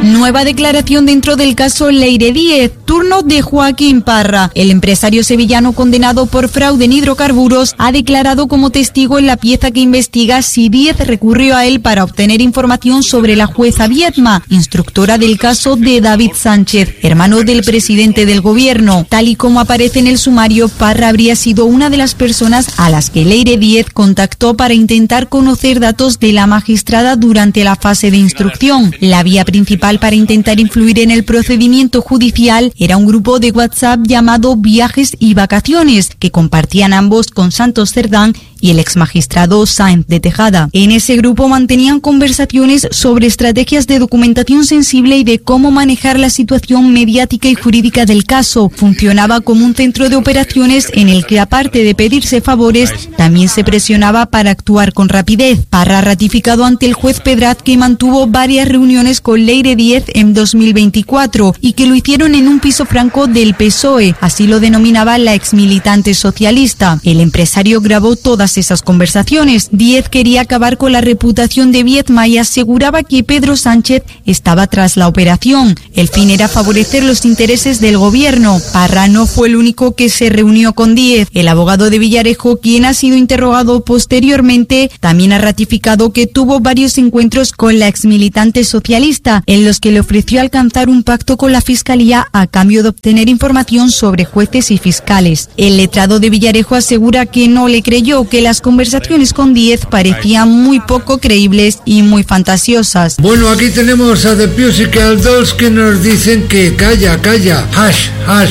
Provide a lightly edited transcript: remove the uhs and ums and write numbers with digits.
Nueva declaración dentro del caso Leire Díez, turno de Joaquín Parra. El empresario sevillano condenado por fraude en hidrocarburos ha declarado como testigo en la pieza que investiga si Díez recurrió a él para obtener información sobre la jueza Viedma, instructora del caso de David Sánchez, hermano del presidente del gobierno. Tal y como aparece en el sumario, Parra habría sido una de las personas a las que Leire Díez contactó para intentar conocer datos de la magistrada durante la fase de instrucción. La vía principal para intentar influir en el procedimiento judicial era un grupo de WhatsApp llamado Viajes y Vacaciones, que compartían ambos con Santos Cerdán y el exmagistrado Sáenz de Tejada. En ese grupo mantenían conversaciones sobre estrategias de documentación sensible y de cómo manejar la situación mediática y jurídica del caso. Funcionaba como un centro de operaciones en el que, aparte de pedirse favores, también se presionaba para actuar con rapidez. Parra ha ratificado ante el juez Pedraz que mantuvo varias reuniones con Leire Díez en 2024 y que lo hicieron en un piso franco del PSOE, así lo denominaba la exmilitante socialista. El empresario grabó todas esas conversaciones. Díez quería acabar con la reputación de Viedma y aseguraba que Pedro Sánchez estaba tras la operación. El fin era favorecer los intereses del gobierno. Parra no fue el único que se reunió con Díez. El abogado de Villarejo, quien ha sido interrogado posteriormente, también ha ratificado que tuvo varios encuentros con la exmilitante socialista, en los que le ofreció alcanzar un pacto con la Fiscalía a cambio de obtener información sobre jueces y fiscales. El letrado de Villarejo asegura que no le creyó, que las conversaciones con Díez parecían muy poco creíbles y muy fantasiosas. Bueno, aquí tenemos a The Pussycat Dolls que nos dicen que calla, hash.